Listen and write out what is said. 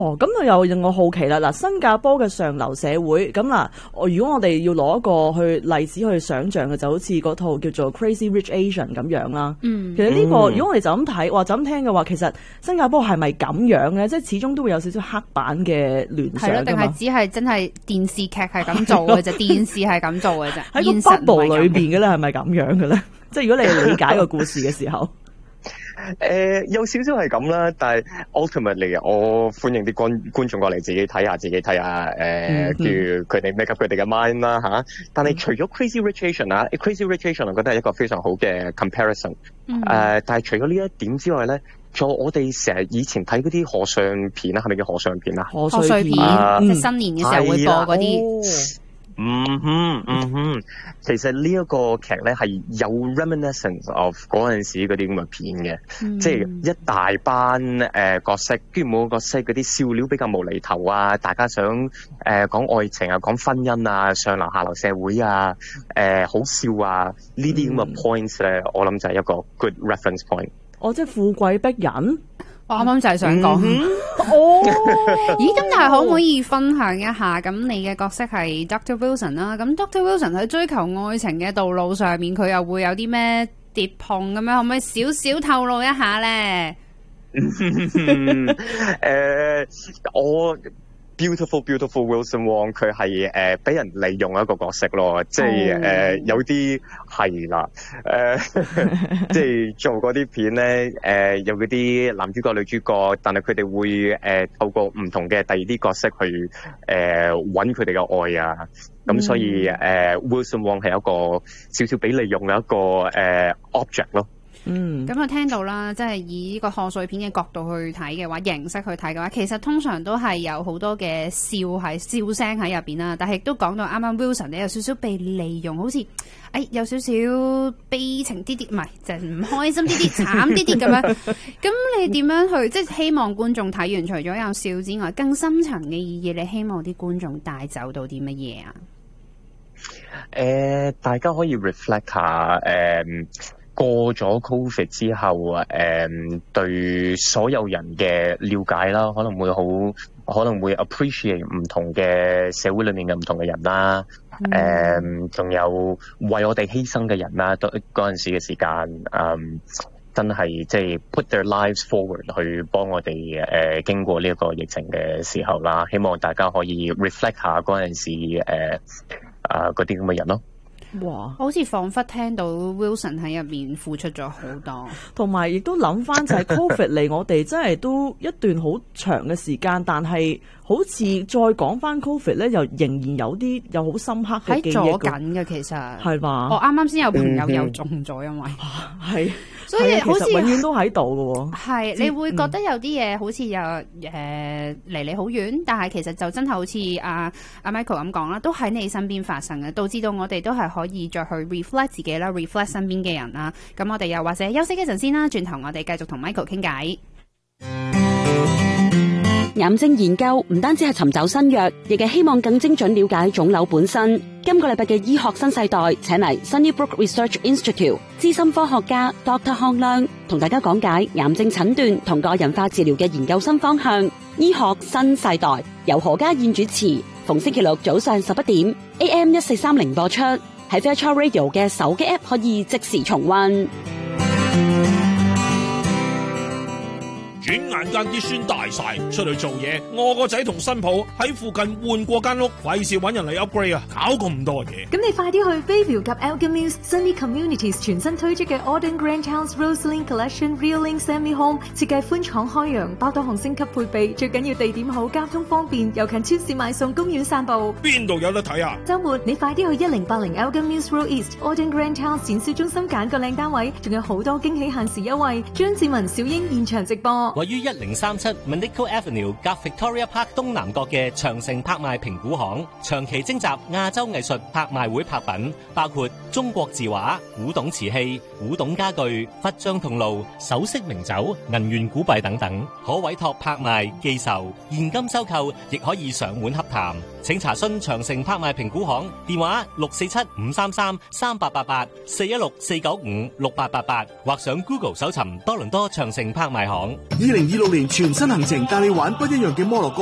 哦，咁又令我好奇啦！嗱，新加坡嘅上流社會咁嗱，如果我哋要攞一個例子去想像嘅，就好似嗰套叫做《Crazy Rich Asian》咁樣啦。其實呢個如果我哋就咁睇，或就咁聽嘅話，其實新加坡係咪咁樣嘅？即係始終都會有少少刻板嘅聯想㗎嘛。係咯， 定係只係真係電視劇係咁做嘅啫？電視係咁做嘅啫。 喺個 bubble 裏邊嘅咧，係咪咁樣嘅咧？即係如果你係理解個故事嘅時候。 有少少係咁啦，但係 ultimately 我歡迎啲觀眾過嚟自己睇下，叫佢哋 make up 佢哋嘅 mind 啦嚇。但係除咗 Crazy Rich Asian 啊，Crazy Rich Asian 我覺得係一個非常好嘅 comparison。但係除咗呢一點之外咧，我哋成日以前睇嗰啲賀歲片啦，係咪叫賀歲片啊？ 賀歲片，即係新年嘅時候會播嗰啲。 其實呢一個劇咧係有 reminiscence of 嗰陣時嗰啲咁嘅片嘅，即係一大班角色，跟住每個角色嗰啲笑料比較無厘頭啊，大家想講愛情啊，講婚姻啊，上流下流社會啊，好笑啊，呢啲咁嘅 points 咧，我諗就係一個 good reference point。 即係富貴逼人。 我啱啱就係想講，咦？咁但係可唔可以分享一下？咁你嘅角色係 Dr. Wilson 啦，咁 Dr. Wilson 喺追求愛情嘅道路上面，佢又會有啲咩跌碰咁樣？可唔可以少少透露一下咧？ 我 Beautiful Wilson Wong 佢係俾人利用一個角色咯，即係有啲係啦，即係做嗰啲片咧，有嗰啲男主角女主角，但係佢哋會透過唔同嘅第二啲角色去揾佢哋嘅愛啊，咁所以Wilson Wong 係一個少少俾利用嘅一個object 咯。 咁我聽到啦，即係以呢個賀歲片嘅角度去睇嘅話，形式去睇嘅話，其實通常都係有好多嘅笑聲喺入邊啦。但係亦都講到啱啱 Wilson 你有少少被利用，好似有少少悲情啲啲，唔係就係唔開心啲啲，慘啲啲咁樣。咁你點樣去即係希望觀眾睇完除咗有笑之外，更深層嘅意義，你希望啲觀眾帶走到啲乜嘢啊？ 大家可以 reflect 下過咗 Covid 之後，對所有人嘅了解啦，可能會 appreciate 唔同嘅社會裏面嘅唔同嘅人啦，仲有為我哋犧牲嘅人啦，嗰陣時嘅時間，真係即係 put their lives forward 去幫我哋經過呢一個疫情嘅時候啦，希望大家可以 reflect 下嗰陣時嗰啲咁嘅人咯。 哇！ 好似彷彿聽到 Wilson 喺入面付出咗好多， 同埋亦都諗翻就係 Covid 嚟我哋真係都一段好長嘅時間，但係好似再講翻 Covid 咧，又仍然有好深刻嘅記憶喺咗緊嘅，其實係嘛？ 我啱啱先有朋友又中咗，因為係。所以好似永遠都喺度嘅喎， 係你會覺得有啲嘢好似又離你好遠，但係其實就真係好似阿 Michael 咁講啦，都喺你身邊發生嘅，導致到我哋都係可以再去 reflect 自己啦 ，reflect 身邊嘅人啦。咁我哋又或者休息一陣先啦，轉頭我哋繼續同 Michael 傾偈。 癌症研究唔單止係尋找新藥，亦係希望更精準了解腫瘤本身。今個禮拜嘅醫學新世代，請嚟 Sunnybrook Research Institute 資深科學家 Dr. 康亮同大家講解癌症診斷同個人化治療嘅研究新方向。醫學新世代由何家燕主持，逢星期六早上11點 AM 1430播出，喺 Fairchild Radio 嘅手機 App 可以即時重溫。 轉眼間啲孫大晒，出去做嘢，我個仔同新抱喺附近換過間屋，費事搵人嚟 upgrade 啊，搞咁多嘢。 咁你快啲去 Bayview 及 Elgin Mills Sunny Communities 全新推出嘅 Auden Grand House Roseline Collection Realing Semi Home， 設計寬敞開揚，包多項升級配備，最緊要地點好，交通方便，又近超市買餸，公園散步。 邊度有得睇啊？ 週末你快啲去1080 Elgin Mills Road East Auden Grand House 展銷中心揀個靚單位，仲有好多驚喜限時優惠。張志文、小英現場直播。 位於1037 Manico Avenue 隔 Victoria Park 東南角嘅長城拍賣評估行，長期徵集亞洲藝術拍賣會拍品，包括中國字畫、古董瓷器、古董家具、佛像銅爐、首飾名酒、銀元古幣等等，可委託拍賣、寄售、現金收購，亦可以上門洽談。請查詢長城拍賣評估行電話647-533-3888 416-495-6888，或上 Google 搜尋多倫多長城拍賣行。 2026年全新行程帶你玩不一樣嘅摩洛哥。